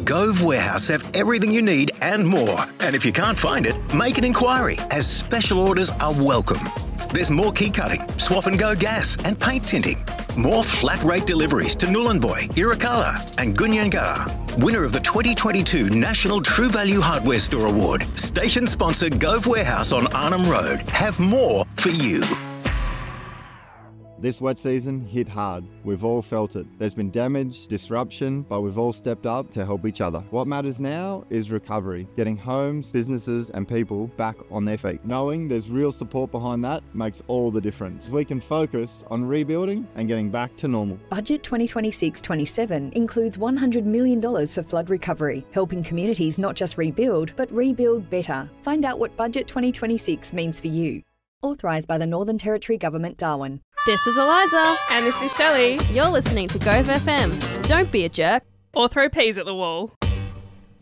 Gove Warehouse have everything you need and more. And if you can't find it, make an inquiry, as special orders are welcome. There's more key cutting, swap and go gas and paint tinting. More flat rate deliveries to Nhulunbuy, Irukala and Gunyangarra. Winner of the 2022 National True Value Hardware Store Award. Station sponsor Gove Warehouse on Arnhem Road. Have more for you. This wet season hit hard. We've all felt it. There's been damage, disruption, but we've all stepped up to help each other. What matters now is recovery, getting homes, businesses and people back on their feet. Knowing there's real support behind that makes all the difference. We can focus on rebuilding and getting back to normal. Budget 2026-27 includes $100 million for flood recovery, helping communities not just rebuild, but rebuild better. Find out what Budget 2026 means for you. Authorised by the Northern Territory Government, Darwin. This is Eliza. And this is Shelley. You're listening to Gove FM. Don't be a jerk. Or throw peas at the wall.